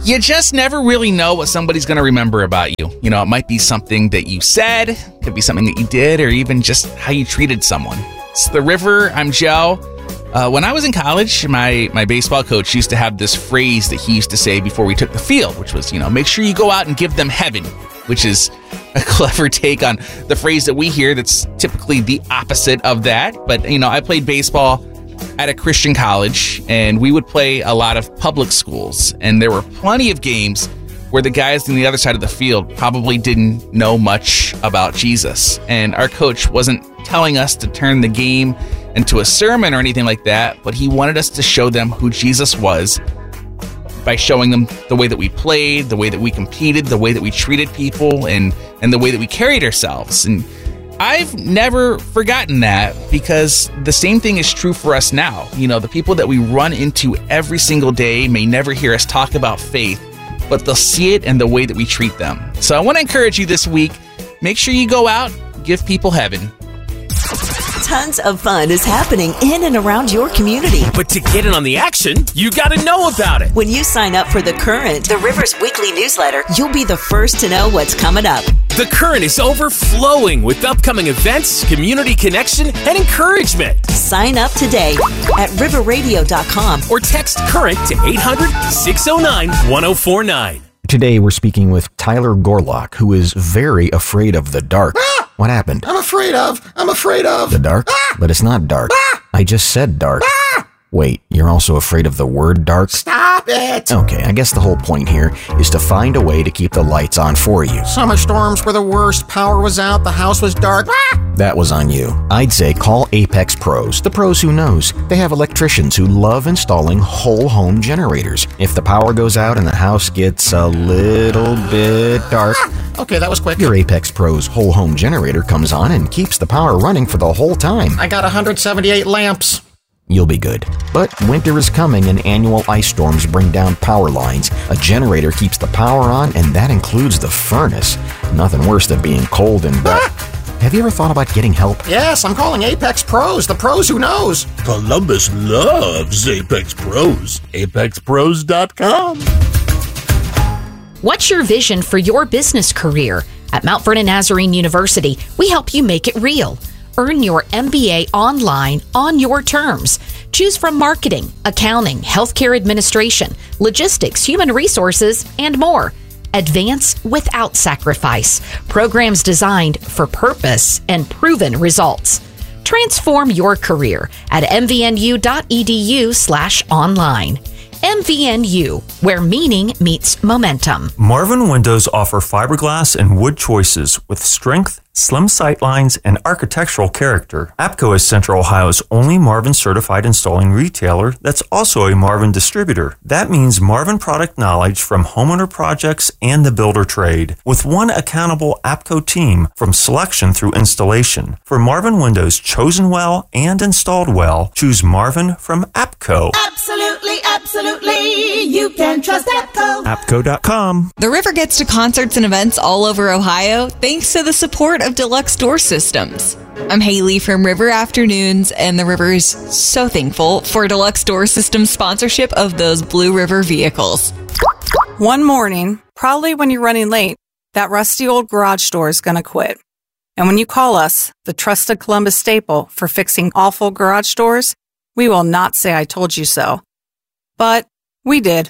You just never really know what somebody's going to remember about you. You know, it might be something that you said, could be something that you did, or even just how you treated someone. It's The River. I'm Joe. When I was in college, my baseball coach used to have this phrase that he used to say before we took the field, which was, make sure you go out and give them heaven, which is a clever take on the phrase that we hear that's typically the opposite of that. But, I played baseball at a Christian college, and we would play a lot of public schools. And there were plenty of games where the guys on the other side of the field probably didn't know much about Jesus. And our coach wasn't telling us to turn the game into a sermon or anything like that, but he wanted us to show them who Jesus was by showing them the way that we played, the way that we competed, the way that we treated people, and the way that we carried ourselves. And I've never forgotten that, because the same thing is true for us now. The people that we run into every single day may never hear us talk about faith, but they'll see it in the way that we treat them. So I want to encourage you this week, make sure you go out, give people heaven. Tons of fun is happening in and around your community. But to get in on the action, you got to know about it. When you sign up for The Current, the River's weekly newsletter, you'll be the first to know what's coming up. The Current is overflowing with upcoming events, community connection, and encouragement. Sign up today at riverradio.com or text CURRENT to 800-609-1049. Today we're speaking with Tyler Gorlock, who is very afraid of the dark. What happened? I'm afraid of. The dark? But it's not dark. I just said dark. Wait, you're also afraid of the word dark? Stop it! Okay, I guess the whole point here is to find a way to keep the lights on for you. Summer storms were the worst. Power was out. The house was dark. That was on you. I'd say call Apex Pros, the pros who knows. They have electricians who love installing whole home generators. If the power goes out and the house gets a little bit dark... Okay, that was quick. Your Apex Pros whole home generator comes on and keeps the power running for the whole time. I got 178 lamps. You'll be good. But winter is coming and annual ice storms bring down power lines. A generator keeps the power on, and that includes the furnace. Nothing worse than being cold and wet. Have you ever thought about getting help? Yes, I'm calling Apex Pros, the pros who knows. Columbus loves Apex Pros. ApexPros.com. What's your vision for your business career? At Mount Vernon Nazarene University, we help you make it real. Earn your MBA online on your terms. Choose from marketing, accounting, healthcare administration, logistics, human resources, and more. Advance without sacrifice. Programs designed for purpose and proven results. Transform your career at mvnu.edu/online. MVNU, where meaning meets momentum. Marvin Windows offer fiberglass and wood choices with strength, slim sightlines, and architectural character. APCO is Central Ohio's only Marvin certified installing retailer that's also a Marvin distributor. That means Marvin product knowledge from homeowner projects and the builder trade, with one accountable APCO team from selection through installation. For Marvin Windows chosen well and installed well, choose Marvin from APCO. Absolutely, absolutely. You can trust APCO. APCO.com. The River gets to concerts and events all over Ohio thanks to the support of Deluxe Door Systems. I'm Haley from River Afternoons, and the River is so thankful for Deluxe Door Systems sponsorship of those Blue River vehicles. One morning, probably when you're running late, that rusty old garage door is going to quit. And when you call us, the trusted Columbus staple for fixing awful garage doors, we will not say I told you so. But we did.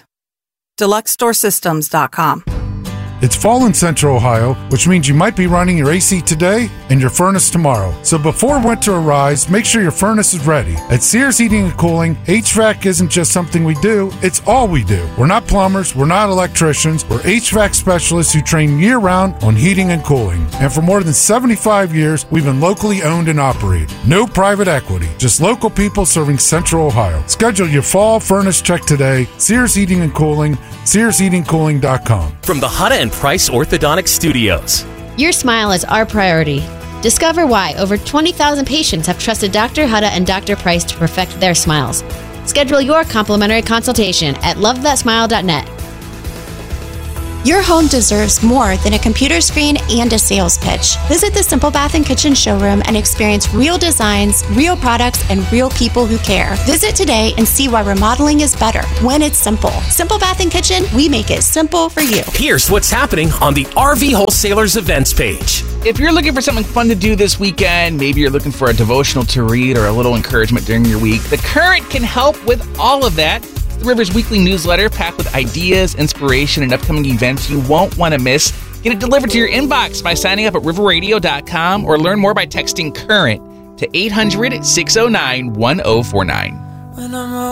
DeluxeDoorSystems.com. It's fall in Central Ohio, which means you might be running your AC today and your furnace tomorrow. So before winter arrives, make sure your furnace is ready. At Sears Heating and Cooling, HVAC isn't just something we do, it's all we do. We're not plumbers, we're not electricians, we're HVAC specialists who train year-round on heating and cooling. And for more than 75 years, we've been locally owned and operated. No private equity, just local people serving Central Ohio. Schedule your fall furnace check today. Sears Heating and Cooling, SearsHeatingCooling.com. From the Hutta and Price Orthodontic Studios. Your smile is our priority. Discover why over 20,000 patients have trusted Dr. Hutta and Dr. Price to perfect their smiles. Schedule your complimentary consultation at lovethatsmile.net. Your home deserves more than a computer screen and a sales pitch. Visit the Simple Bath and Kitchen showroom and experience real designs, real products, and real people who care. Visit today and see why remodeling is better when it's simple. Simple Bath and Kitchen, we make it simple for you. Here's what's happening on the RV Wholesalers events page. If you're looking for something fun to do this weekend, maybe you're looking for a devotional to read or a little encouragement during your week, The Current can help with all of that. It's the Rivers weekly newsletter packed with ideas, inspiration, and upcoming events you won't want to miss. Get it delivered to your inbox by signing up at riverradio.com or learn more by texting CURRENT to 800-609-1049.